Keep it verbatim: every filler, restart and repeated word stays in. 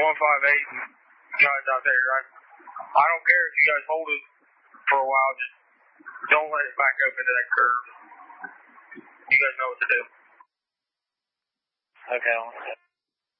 one five eight guys out there. I, I don't care if you guys hold it for a while. Just don't let it back up into that curve. You guys know what to do. Okay.